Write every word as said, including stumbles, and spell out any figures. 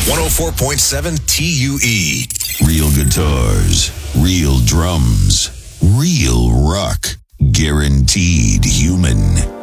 one oh four point seven T U E. Real guitars, real drums, real rock. Guaranteed human.